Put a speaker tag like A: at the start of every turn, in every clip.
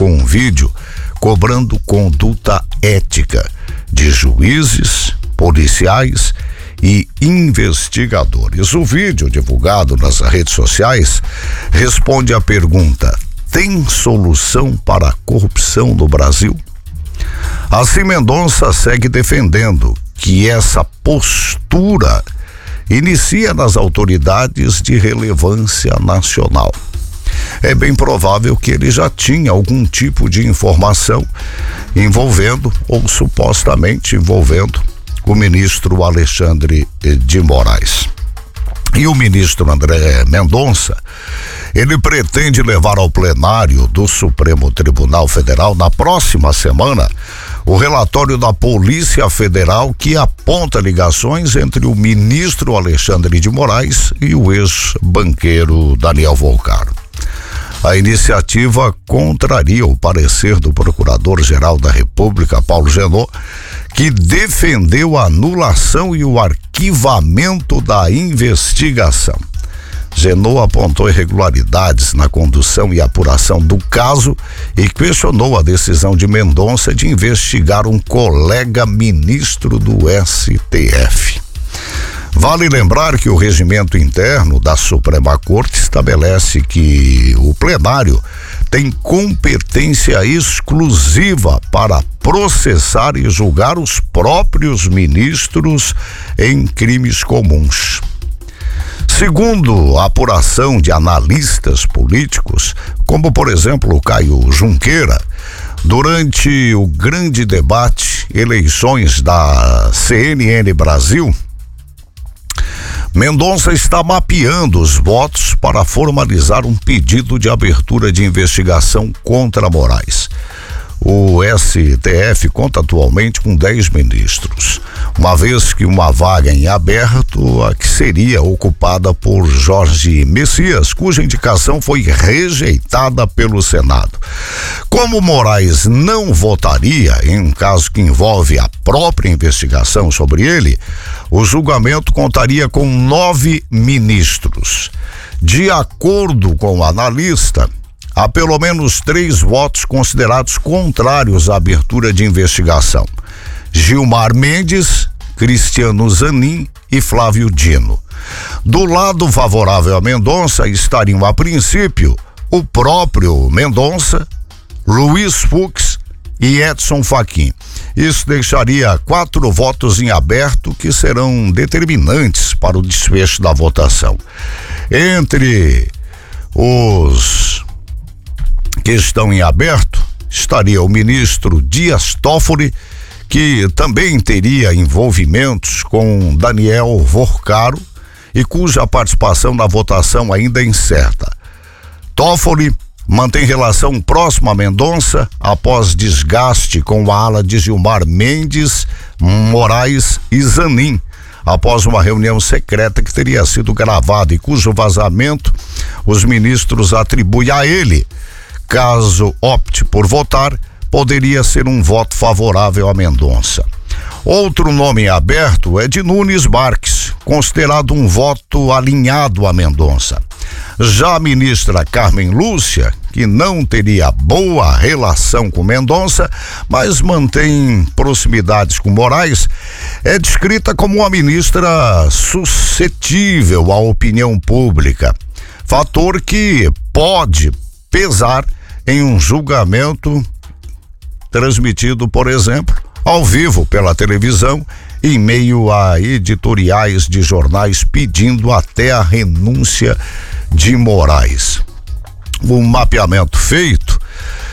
A: publicou um vídeo cobrando conduta ética de juízes, policiais e investigadores. O vídeo, divulgado nas redes sociais, responde à pergunta: tem solução para a corrupção no Brasil? Assim, Mendonça segue defendendo que essa postura inicia nas autoridades de relevância nacional. É bem provável que ele já tinha algum tipo de informação envolvendo, ou supostamente envolvendo, o ministro Alexandre de Moraes. E o ministro André Mendonça, ele pretende levar ao plenário do Supremo Tribunal Federal na próxima semana o relatório da Polícia Federal que aponta ligações entre o ministro Alexandre de Moraes e o ex-banqueiro Daniel Volcaro. A iniciativa contraria o parecer do Procurador-Geral da República, Paulo Genot, que defendeu a anulação e o arquivamento da investigação. Genot apontou irregularidades na condução e apuração do caso e questionou a decisão de Mendonça de investigar um colega ministro do STF. Vale lembrar que o regimento interno da Suprema Corte estabelece que o plenário tem competência exclusiva para processar e julgar os próprios ministros em crimes comuns. Segundo a apuração de analistas políticos, como por exemplo o Caio Junqueira, durante o grande debate eleições da CNN Brasil, Mendonça está mapeando os votos para formalizar um pedido de abertura de investigação contra Moraes. O STF conta atualmente com 10 ministros, uma vez que uma vaga em aberto, a que seria ocupada por Jorge Messias, cuja indicação foi rejeitada pelo Senado. Como Moraes não votaria em um caso que envolve a própria investigação sobre ele, o julgamento contaria com 9 ministros. De acordo com o analista, há pelo menos 3 votos considerados contrários à abertura de investigação: Gilmar Mendes, Cristiano Zanin e Flávio Dino. Do lado favorável a Mendonça estariam, a princípio, o próprio Mendonça, Luiz Fux e Edson Fachin. Isso deixaria 4 votos em aberto que serão determinantes para o desfecho da votação. Entre os que estão em aberto estaria o ministro Dias Toffoli, que também teria envolvimentos com Daniel Volcaro e cuja participação na votação ainda é incerta. Toffoli mantém relação próxima a Mendonça após desgaste com a ala de Gilmar Mendes, Moraes e Zanin, após uma reunião secreta que teria sido gravada e cujo vazamento os ministros atribuem a ele. Caso opte por votar, poderia ser um voto favorável a Mendonça. Outro nome aberto é de Nunes Marques, considerado um voto alinhado a Mendonça. Já a ministra Carmen Lúcia, que não teria boa relação com Mendonça, mas mantém proximidades com Moraes, é descrita como uma ministra suscetível à opinião pública, fator que pode pesar em um julgamento transmitido, por exemplo, ao vivo pela televisão, em meio a editoriais de jornais pedindo até a renúncia de Moraes. O mapeamento feito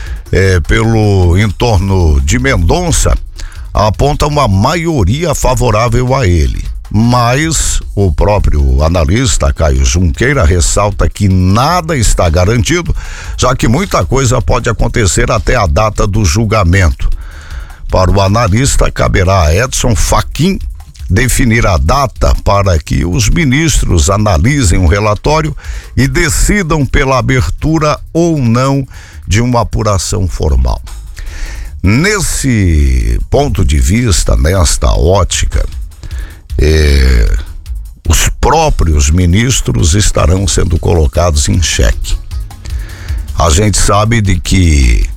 A: pelo entorno de Mendonça aponta uma maioria favorável a ele, mas o próprio analista Caio Junqueira ressalta que nada está garantido, já que muita coisa pode acontecer até a data do julgamento. Para o analista, caberá a Edson Fachin definir a data para que os ministros analisem o relatório e decidam pela abertura ou não de uma apuração formal. Nesse ponto de vista, nesta ótica, os próprios ministros estarão sendo colocados em xeque. A gente sabe de que